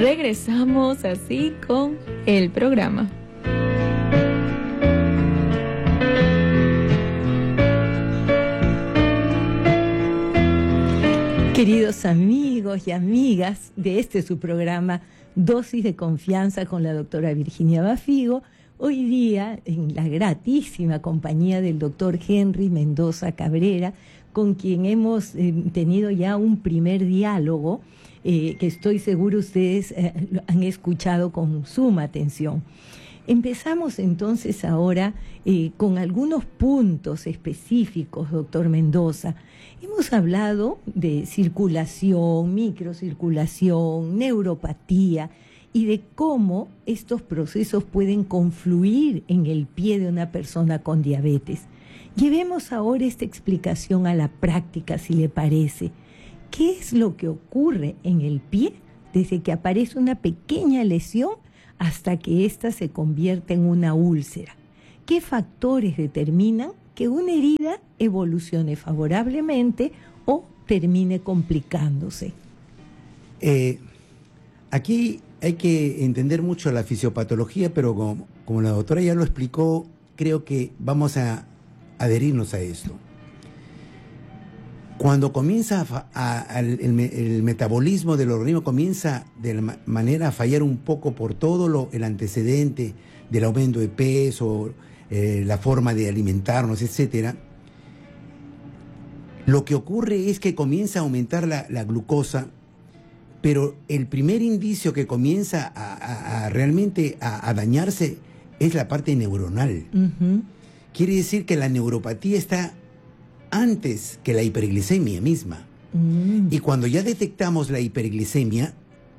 Regresamos así con el programa. Queridos amigos y amigas de su programa Dosis de Confianza con la doctora Virginia Bafigo, hoy día en la gratísima compañía del doctor Henry Mendoza Cabrera, con quien hemos tenido ya un primer diálogo que estoy seguro ustedes han escuchado con suma atención. Empezamos entonces ahora con algunos puntos específicos, doctor Mendoza. Hemos hablado de circulación, microcirculación, neuropatía y de cómo estos procesos pueden confluir en el pie de una persona con diabetes. Llevemos ahora esta explicación a la práctica, si le parece. ¿Qué es lo que ocurre en el pie desde que aparece una pequeña lesión hasta que ésta se convierte en una úlcera? ¿Qué factores determinan que una herida evolucione favorablemente o termine complicándose? Aquí hay que entender mucho la fisiopatología, pero como la doctora ya lo explicó, creo que vamos a adherirnos a esto. Cuando comienza el metabolismo del organismo comienza de manera a fallar un poco por todo el antecedente del aumento de peso, la forma de alimentarnos, etcétera, lo que ocurre es que comienza a aumentar la glucosa, pero el primer indicio que comienza realmente a dañarse es la parte neuronal. Uh-huh. Quiere decir que la neuropatía está antes que la hiperglicemia misma. Y cuando ya detectamos la hiperglicemia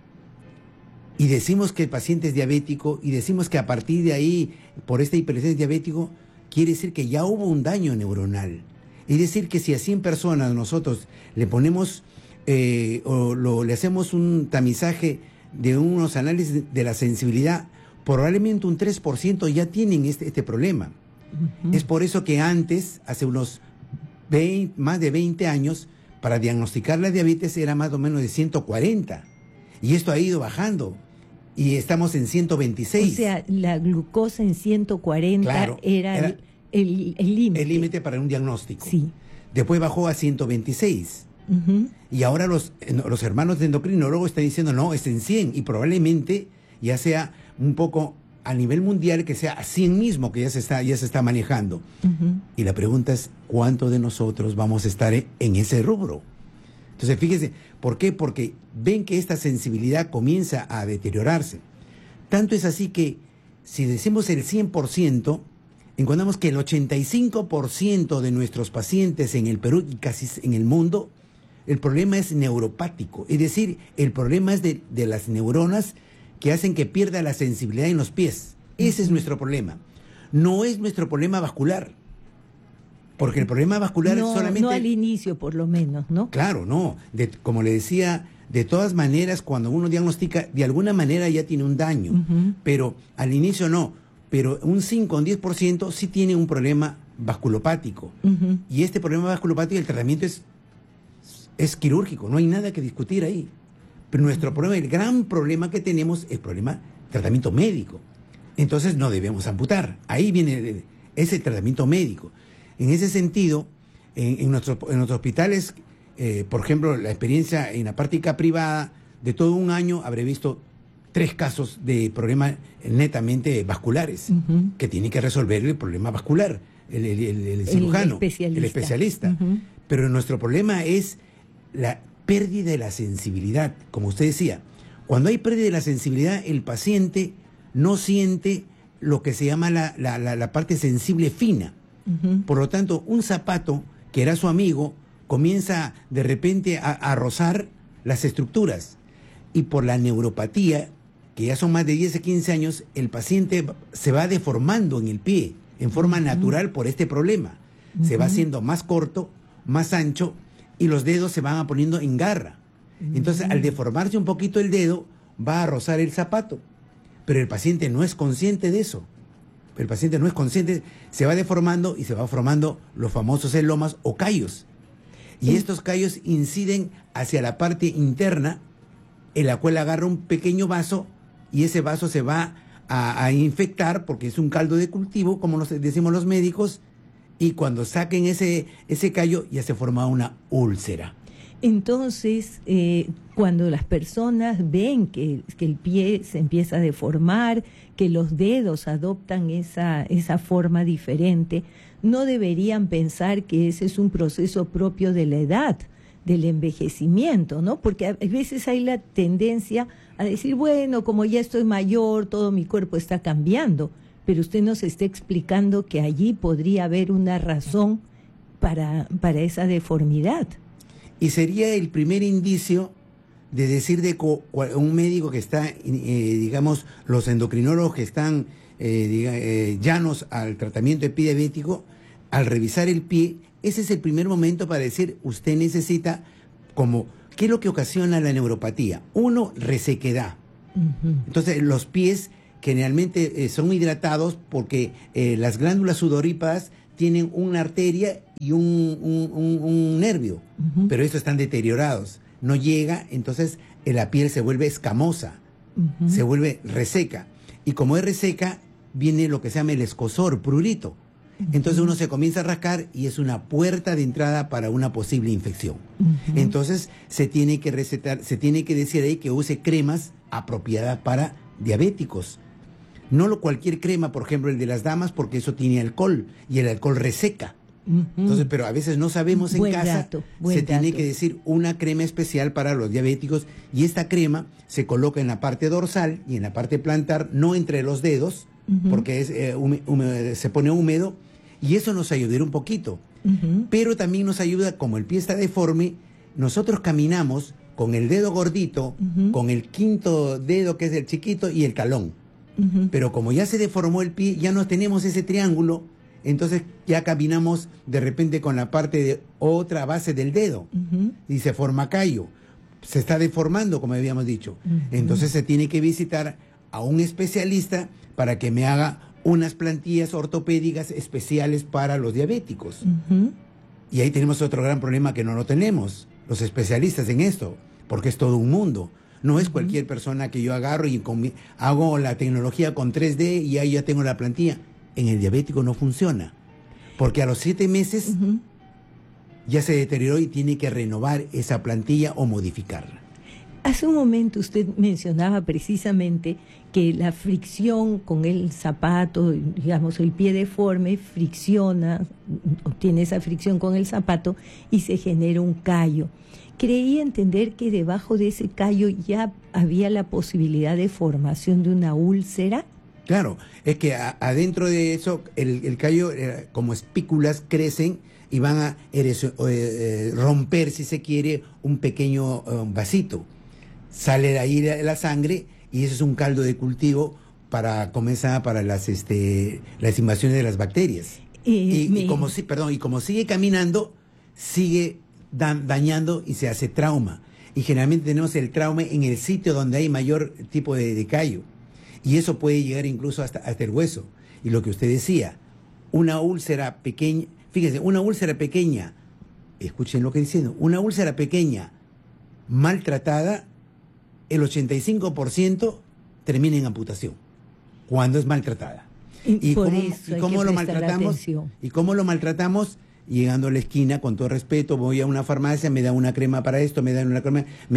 y decimos que el paciente es diabético y decimos que a partir de ahí, por esta hiperglicemia es diabético, quiere decir que ya hubo un daño neuronal. Es decir, que si a 100 personas nosotros le ponemos le hacemos un tamizaje de unos análisis de la sensibilidad, probablemente un 3% ya tienen este problema. Uh-huh. Es por eso que antes, hace más de 20 años, para diagnosticar la diabetes era más o menos de 140. Y esto ha ido bajando. Y estamos en 126. O sea, la glucosa en 140 claro, era el límite. El límite para un diagnóstico. Sí. Después bajó a 126. Uh-huh. Y ahora los hermanos de endocrinólogos están diciendo, no, es en 100. Y probablemente ya sea un poco a nivel mundial que sea a 100 mismo que ya se está manejando. Uh-huh. Y la pregunta es, ¿cuántos de nosotros vamos a estar en ese rubro? Entonces, fíjense, ¿por qué? Porque ven que esta sensibilidad comienza a deteriorarse. Tanto es así que, si decimos el 100%, encontramos que el 85% de nuestros pacientes en el Perú y casi en el mundo, el problema es neuropático. Es decir, el problema es de las neuronas que hacen que pierda la sensibilidad en los pies. Ese es nuestro problema. No es nuestro problema vascular. Porque el problema vascular es solamente... No al inicio, por lo menos, ¿no? Claro, no. Como le decía, de todas maneras, cuando uno diagnostica, de alguna manera ya tiene un daño. Uh-huh. Pero al inicio no. Pero un 5 o un 10% sí tiene un problema vasculopático. Uh-huh. Y este problema vasculopático, el tratamiento es quirúrgico. No hay nada que discutir ahí. Pero nuestro problema, el gran problema que tenemos, es el tratamiento médico. Entonces no debemos amputar. Ahí viene ese tratamiento médico. En ese sentido, en nuestros hospitales, por ejemplo, la experiencia en la práctica privada, de todo un año habré visto 3 casos de problemas netamente vasculares, uh-huh, que tiene que resolver el problema vascular, el cirujano, el especialista. Uh-huh. Pero nuestro problema es la pérdida de la sensibilidad. Como usted decía, cuando hay pérdida de la sensibilidad, el paciente no siente lo que se llama la parte sensible fina. Uh-huh. Por lo tanto, un zapato que era su amigo comienza de repente a rozar las estructuras, y por la neuropatía, que ya son más de 10 a 15 años, el paciente se va deformando en el pie en forma uh-huh, natural por este problema. Uh-huh. Se va haciendo más corto, más ancho, y los dedos se van poniendo en garra. Uh-huh. Entonces, al deformarse un poquito el dedo, va a rozar el zapato, pero el paciente no es consciente de eso. El paciente no es consciente, se va deformando y se va formando los famosos elomas o callos. Y estos callos inciden hacia la parte interna la cual agarra un pequeño vaso y ese vaso se va a infectar porque es un caldo de cultivo, como nos decimos los médicos, y cuando saquen ese callo ya se forma una úlcera. Entonces, cuando las personas ven que el pie se empieza a deformar, que los dedos adoptan esa forma diferente, no deberían pensar que ese es un proceso propio de la edad, del envejecimiento, ¿no? Porque a veces hay la tendencia a decir, bueno, como ya estoy mayor, todo mi cuerpo está cambiando, pero usted nos está explicando que allí podría haber una razón para esa deformidad. Y sería el primer indicio de decir de un médico que está, digamos, los endocrinólogos que están llanos al tratamiento de pie diabético, al revisar el pie, ese es el primer momento para decir, usted necesita, como, ¿qué es lo que ocasiona la neuropatía? Uno, resequedad. Uh-huh. Entonces, los pies generalmente son hidratados porque las glándulas sudoríparas tienen una arteria y un nervio, uh-huh, pero estos están deteriorados. No llega, entonces la piel se vuelve escamosa, uh-huh, se vuelve reseca. Y como es reseca, viene lo que se llama el escozor, prurito. Entonces uno se comienza a rascar y es una puerta de entrada para una posible infección. Uh-huh. Entonces se tiene que recetar, se tiene que decir ahí que use cremas apropiadas para diabéticos. No cualquier crema, por ejemplo el de las damas, porque eso tiene alcohol y el alcohol reseca. Uh-huh. Entonces, pero a veces no sabemos en casa, tiene que decir una crema especial para los diabéticos, y esta crema se coloca en la parte dorsal y en la parte plantar, no entre los dedos, uh-huh, porque es, se pone húmedo, y eso nos ayudará un poquito. Uh-huh. Pero también nos ayuda, como el pie está deforme, nosotros caminamos con el dedo gordito, uh-huh, con el quinto dedo que es el chiquito y el talón. Uh-huh. Pero como ya se deformó el pie, ya no tenemos ese triángulo, entonces ya caminamos de repente con la parte de otra base del dedo, uh-huh, y se forma callo. Se está deformando, como habíamos dicho. Uh-huh. Entonces se tiene que visitar a un especialista para que me haga unas plantillas ortopédicas especiales para los diabéticos. Uh-huh. Y ahí tenemos otro gran problema que no lo tenemos, los especialistas en esto, porque es todo un mundo. No es cualquier persona que yo agarro y hago la tecnología con 3D y ahí ya tengo la plantilla. En el diabético no funciona, porque a los 7 meses, uh-huh, ya se deterioró y tiene que renovar esa plantilla o modificarla. Hace un momento usted mencionaba precisamente que la fricción con el zapato, digamos el pie deforme, fricciona, obtiene esa fricción con el zapato y se genera un callo. Creí entender que debajo de ese callo ya había la posibilidad de formación de una úlcera. Claro, es que adentro de eso el callo, como espículas, crecen y van a romper, si se quiere, un pequeño vasito. Sale de ahí la sangre y eso es un caldo de cultivo para las invasiones de las bacterias. Y como sigue caminando, sigue dañando y se hace trauma. Y generalmente tenemos el trauma en el sitio donde hay mayor tipo de callo. Y eso puede llegar incluso hasta el hueso. Y lo que usted decía, una úlcera pequeña, fíjense, una úlcera pequeña, escuchen lo que estoy diciendo, una úlcera pequeña maltratada, el 85% termina en amputación, cuando es maltratada. ¿Y cómo lo maltratamos? ¿Y cómo lo maltratamos? Llegando a la esquina, con todo respeto, voy a una farmacia, me da una crema para esto, me dan una crema, me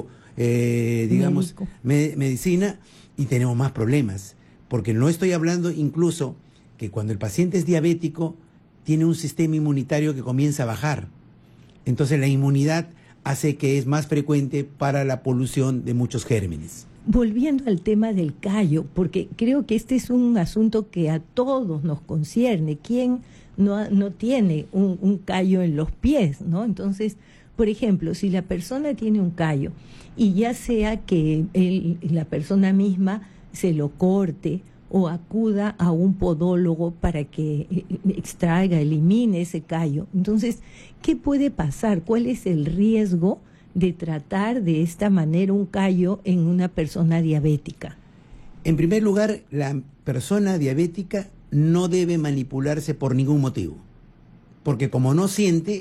medicina, y tenemos más problemas. Porque no estoy hablando incluso que cuando el paciente es diabético, tiene un sistema inmunitario que comienza a bajar. Entonces la inmunidad hace que es más frecuente para la polución de muchos gérmenes. Volviendo al tema del callo, porque creo que este es un asunto que a todos nos concierne. ¿Quién no tiene un callo en los pies, ¿no? Entonces, por ejemplo, si la persona tiene un callo y ya sea que la persona misma se lo corte o acuda a un podólogo para que extraiga, elimine ese callo, entonces, ¿qué puede pasar? ¿Cuál es el riesgo de tratar de esta manera un callo en una persona diabética? En primer lugar, la persona diabética no debe manipularse por ningún motivo, porque como no siente,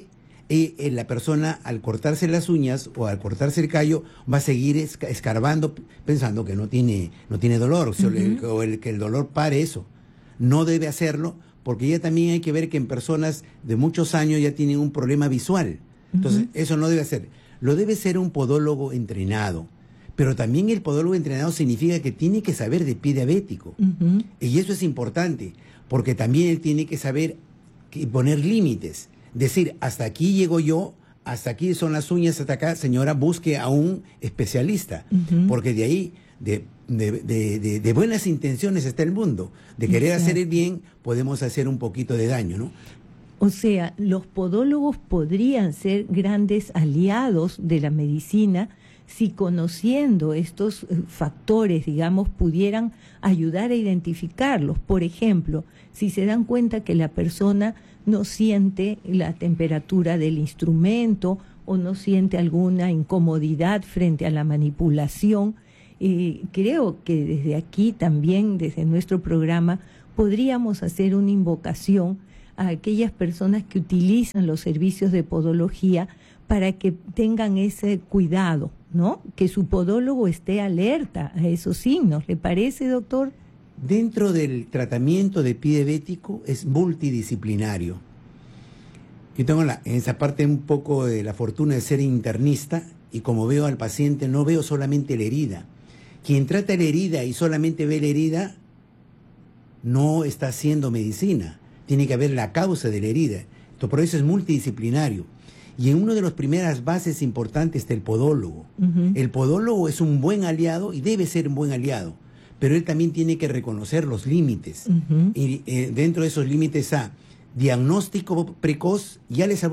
la persona al cortarse las uñas o al cortarse el callo va a seguir escarbando pensando que no tiene dolor, o que el dolor pare eso. No debe hacerlo, porque ya también hay que ver que en personas de muchos años ya tienen un problema visual. Entonces, eso no debe hacer. Lo debe ser un podólogo entrenado. Pero también el podólogo entrenado significa que tiene que saber de pie diabético. Y eso es importante, porque también él tiene que saber poner límites. Decir, hasta aquí llego yo, hasta aquí son las uñas, hasta acá, señora, busque a un especialista. Porque de ahí, de buenas intenciones está el mundo. De querer hacer el bien, podemos hacer un poquito de daño, ¿no? O sea, los podólogos podrían ser grandes aliados de la medicina si, conociendo estos factores, digamos, pudieran ayudar a identificarlos. Por ejemplo, si se dan cuenta que la persona no siente la temperatura del instrumento o no siente alguna incomodidad frente a la manipulación, creo que desde aquí también, desde nuestro programa, podríamos hacer una invocación a aquellas personas que utilizan los servicios de podología para que tengan ese cuidado, ¿no? Que su podólogo esté alerta a esos signos. ¿Le parece, doctor? Dentro del tratamiento de pie diabético es multidisciplinario. Yo tengo en esa parte un poco de la fortuna de ser internista, y como veo al paciente no veo solamente la herida. Quien trata la herida y solamente ve la herida no está haciendo medicina. Tiene que haber la causa de la herida. Entonces, por eso es multidisciplinario. Y en una de las primeras bases importantes está el podólogo. El podólogo es un buen aliado y debe ser un buen aliado, pero él también tiene que reconocer los límites. Y dentro de esos límites diagnóstico precoz, ya les